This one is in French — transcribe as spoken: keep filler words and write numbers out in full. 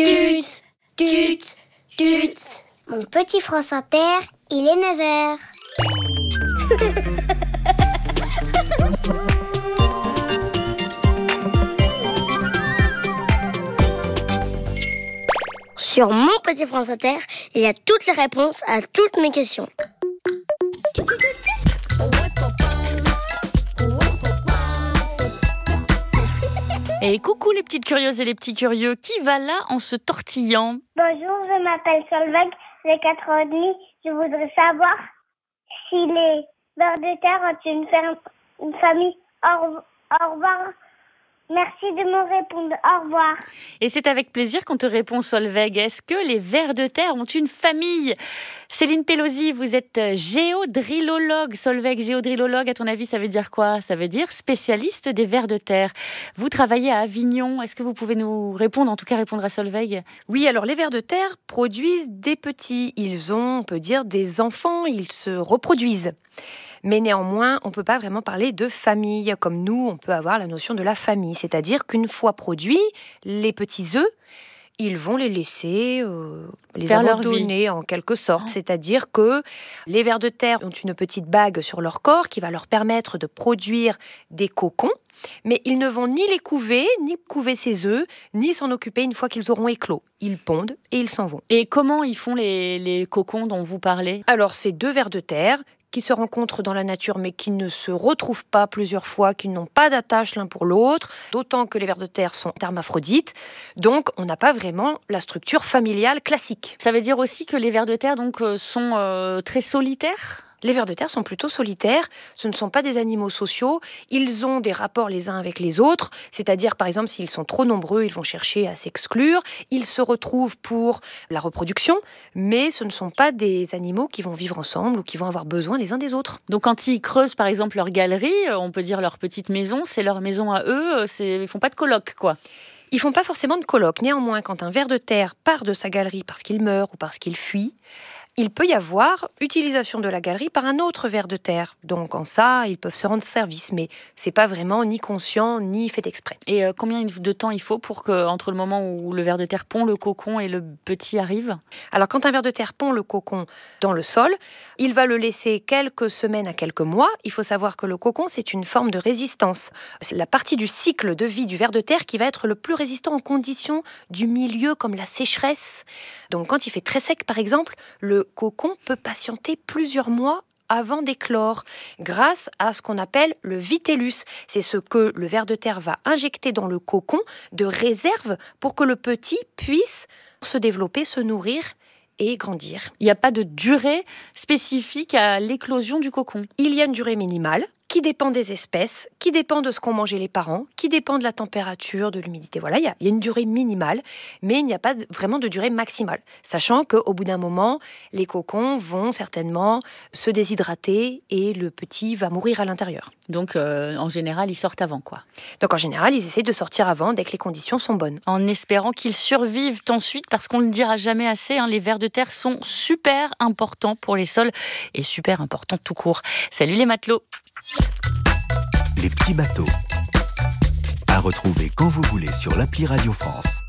tut, tut, tut. Mon petit France Inter, il est neuf heures. Sur mon petit France Inter, il y a toutes les réponses à toutes mes questions. Et coucou les petites curieuses et les petits curieux, qui va là en se tortillant? Bonjour, je m'appelle Solveig, j'ai quatre ans et demi. Je voudrais savoir si les vers de terre ont une, ferme, une famille. Au, au revoir. Merci de me répondre. Au revoir. Et c'est avec plaisir qu'on te répond, Solveig. Est-ce que les vers de terre ont une famille? Céline Pelosi, vous êtes géodrillologue. Solveig, géodrillologue, à ton avis, ça veut dire quoi? Ça veut dire spécialiste des vers de terre. Vous travaillez à Avignon. Est-ce que vous pouvez nous répondre, en tout cas répondre à Solveig? Oui, alors les vers de terre produisent des petits. Ils ont, on peut dire, des enfants. Ils se reproduisent. Mais néanmoins, on ne peut pas vraiment parler de famille. Comme nous, on peut avoir la notion de la famille. C'est-à-dire qu'une fois produits, les petits œufs, ils vont les laisser, euh, les faire abandonner en quelque sorte. Oh. C'est-à-dire que les vers de terre ont une petite bague sur leur corps qui va leur permettre de produire des cocons. Mais ils ne vont ni les couver, ni couver ces œufs, ni s'en occuper une fois qu'ils auront éclos. Ils pondent et ils s'en vont. Et comment ils font les, les cocons dont vous parlez? Alors, c'est deux vers de terre qui se rencontrent dans la nature mais qui ne se retrouvent pas plusieurs fois, qui n'ont pas d'attache l'un pour l'autre, d'autant que les vers de terre sont hermaphrodites. Donc, on n'a pas vraiment la structure familiale classique. Ça veut dire aussi que les vers de terre donc, sont euh, très solitaires ? Les vers de terre sont plutôt solitaires, ce ne sont pas des animaux sociaux, ils ont des rapports les uns avec les autres, c'est-à-dire par exemple s'ils sont trop nombreux, ils vont chercher à s'exclure, ils se retrouvent pour la reproduction, mais ce ne sont pas des animaux qui vont vivre ensemble ou qui vont avoir besoin les uns des autres. Donc quand ils creusent par exemple leur galerie, on peut dire leur petite maison, c'est leur maison à eux, c'est... ils font pas de coloc quoi. Ils font pas forcément de colloque. Néanmoins, quand un ver de terre part de sa galerie parce qu'il meurt ou parce qu'il fuit, il peut y avoir utilisation de la galerie par un autre ver de terre. Donc en ça, ils peuvent se rendre service, mais c'est pas vraiment ni conscient ni fait exprès. Et euh, combien de temps il faut pour que, entre le moment où le ver de terre pond le cocon et le petit arrive? Alors quand un ver de terre pond le cocon dans le sol, il va le laisser quelques semaines à quelques mois. Il faut savoir que le cocon, c'est une forme de résistance. C'est la partie du cycle de vie du ver de terre qui va être le plus résistant aux conditions du milieu comme la sécheresse. Donc quand il fait très sec par exemple, le cocon peut patienter plusieurs mois avant d'éclore, grâce à ce qu'on appelle le vitellus. C'est ce que le ver de terre va injecter dans le cocon de réserve pour que le petit puisse se développer, se nourrir et grandir. Il n'y a pas de durée spécifique à l'éclosion du cocon? Il y a une durée minimale qui dépend des espèces, qui dépend de ce qu'ont mangé les parents, qui dépend de la température, de l'humidité. Voilà, il y a, il y a une durée minimale, mais il n'y a pas de, vraiment de durée maximale. Sachant qu'au bout d'un moment, les cocons vont certainement se déshydrater et le petit va mourir à l'intérieur. Donc, euh, en général, ils sortent avant, quoi. Donc, en général, ils essaient de sortir avant, dès que les conditions sont bonnes. En espérant qu'ils survivent ensuite, parce qu'on ne le dira jamais assez, hein, les vers de terre sont super importants pour les sols et super importants tout court. Salut les matelots! Les petits bateaux. À retrouver quand vous voulez sur l'appli Radio France.